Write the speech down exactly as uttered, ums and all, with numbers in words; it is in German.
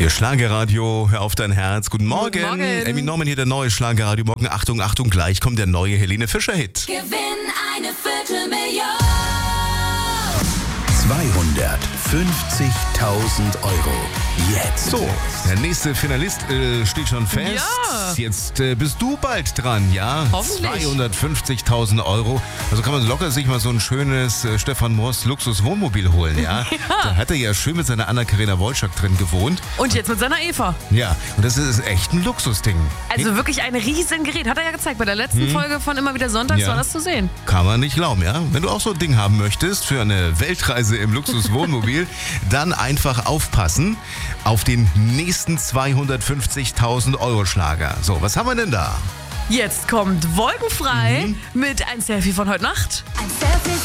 Ihr Schlagerradio, hör auf dein Herz. Guten Morgen. Guten Morgen. Emmy Norman hier, der neue Schlagerradio. Morgen, Achtung, Achtung, gleich kommt der neue Helene Fischer-Hit. Gewinn eine Viertelmillion. zweihundertfünfzigtausend Euro. Jetzt. So, der nächste Finalist äh, steht schon fest. Ja. Jetzt äh, bist du bald dran, ja? Hoffentlich. zweihundertfünfzigtausend Euro. Also kann man locker sich mal so ein schönes äh, Stefan Moors Luxus-Wohnmobil holen, ja? Ja. Da hat er ja schön mit seiner Anna-Karina Wojcik drin gewohnt. Und jetzt mit seiner Eva. Ja, und das ist echt ein Luxusding. Also wirklich ein riesen Gerät. Hat er ja gezeigt. Bei der letzten Folge von Immer wieder Sonntags Ja. war das zu sehen. Kann man nicht glauben, ja? Wenn du auch so ein Ding haben möchtest für eine Weltreise im Luxuswohnmobil, dann einfach aufpassen auf den nächsten zweihundertfünfzigtausend Euro Schlager. So, was haben wir denn da? Jetzt kommt Wolkenfrei mit ein Selfie von heute Nacht. Ein Selfie